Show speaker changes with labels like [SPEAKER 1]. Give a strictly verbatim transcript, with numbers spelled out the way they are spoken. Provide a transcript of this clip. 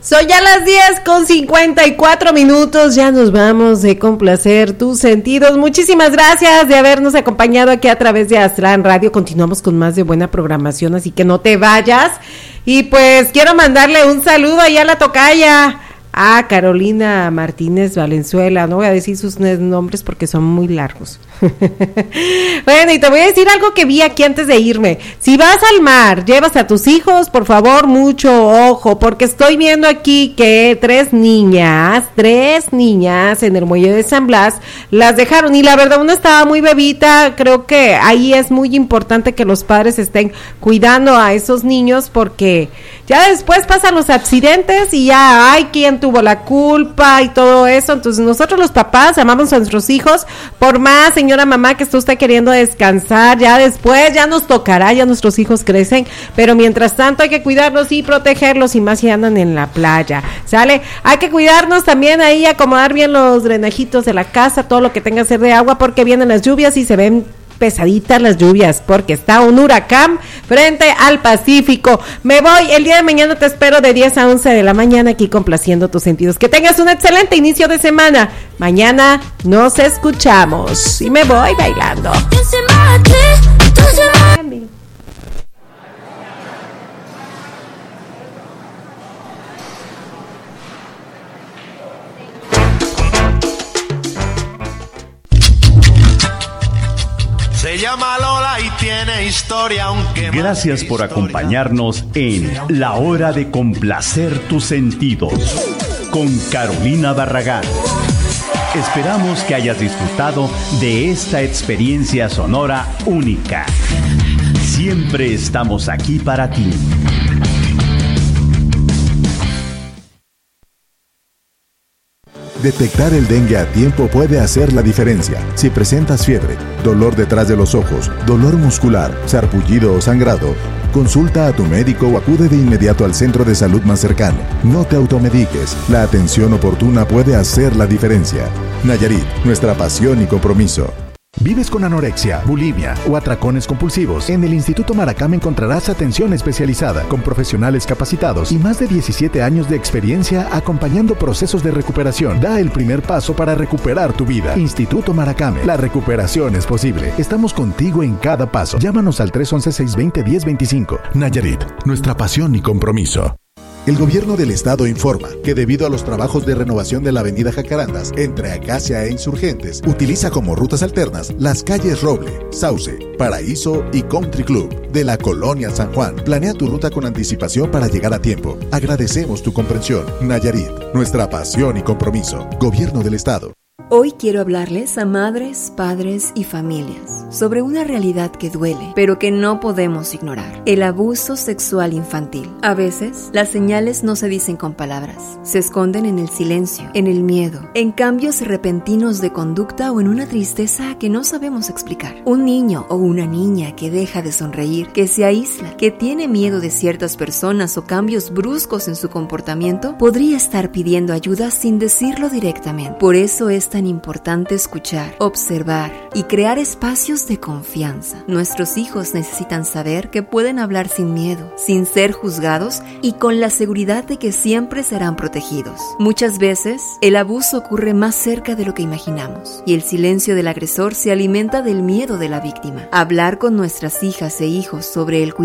[SPEAKER 1] Son ya las diez con cincuenta y cuatro minutos, ya nos vamos de complacer tus sentidos. Muchísimas gracias de habernos acompañado aquí a través de Astran Radio. Continuamos con más de buena programación, así que no te vayas. Y pues quiero mandarle un saludo ahí a la tocaya, a Carolina Martínez Valenzuela. No voy a decir sus nombres porque son muy largos. Bueno, y te voy a decir algo que vi aquí antes de irme. Si vas al mar, llevas a tus hijos, por favor, mucho ojo, porque estoy viendo aquí que tres niñas, tres niñas en el muelle de San Blas las dejaron, y la verdad una estaba muy bebita. Creo que ahí es muy importante que los padres estén cuidando a esos niños, porque ya después pasan los accidentes y ya hay quien tuvo la culpa y todo eso. Entonces nosotros los papás amamos a nuestros hijos, por más, señora mamá, que esté usted queriendo descansar, ya después ya nos tocará, ya nuestros hijos crecen, pero mientras tanto hay que cuidarlos y protegerlos, y más si andan en la playa, ¿sale? Hay que cuidarnos también ahí, acomodar bien los drenajitos de la casa, todo lo que tenga que ser de agua, porque vienen las lluvias y se ven pesaditas las lluvias, porque está un huracán frente al Pacífico. Me voy, el día de mañana te espero de diez a once de la mañana aquí complaciendo tus sentidos. Que tengas un excelente inicio de semana. Mañana nos escuchamos y me voy bailando.
[SPEAKER 2] Se llama Lola y tiene historia, aunque...
[SPEAKER 3] Gracias por acompañarnos en La Hora de Complacer Tus Sentidos con Carolina Barragán. Esperamos que hayas disfrutado de esta experiencia sonora única. Siempre estamos aquí para ti.
[SPEAKER 4] Detectar el dengue a tiempo puede hacer la diferencia. Si presentas fiebre, dolor detrás de los ojos, dolor muscular, sarpullido o sangrado, consulta a tu médico o acude de inmediato al centro de salud más cercano. No te automediques. La atención oportuna puede hacer la diferencia. Nayarit, nuestra pasión y compromiso. ¿Vives con anorexia, bulimia o atracones compulsivos? En el Instituto Maracame encontrarás atención especializada con profesionales capacitados y más de diecisiete años de experiencia acompañando procesos de recuperación. Da el primer paso para recuperar tu vida. Instituto Maracame, la recuperación es posible. Estamos contigo en cada paso. Llámanos al tres once, seiscientos veinte, diez veinticinco. Nayarit, nuestra pasión y compromiso. El gobierno del estado informa que debido a los trabajos de renovación de la avenida Jacarandas entre Acacia e Insurgentes, utiliza como rutas alternas las calles Roble, Sauce, Paraíso y Country Club de la Colonia San Juan. Planea tu ruta con anticipación para llegar a tiempo. Agradecemos tu comprensión. Nayarit, nuestra pasión y compromiso. Gobierno del estado.
[SPEAKER 5] Hoy quiero hablarles a madres, padres y familias sobre una realidad que duele, pero que no podemos ignorar: el abuso sexual infantil. A veces, las señales no se dicen con palabras, se esconden en el silencio, en el miedo, en cambios repentinos de conducta o en una tristeza que no sabemos explicar. Un niño o una niña que deja de sonreír, que se aísla, que tiene miedo de ciertas personas o cambios bruscos en su comportamiento, podría estar pidiendo ayuda sin decirlo directamente. Por eso es tan importante escuchar, observar y crear espacios de confianza. Nuestros hijos necesitan saber que pueden hablar sin miedo, sin ser juzgados y con la seguridad de que siempre serán protegidos. Muchas veces, el abuso ocurre más cerca de lo que imaginamos y el silencio del agresor se alimenta del miedo de la víctima. Hablar con nuestras hijas e hijos sobre el cuidado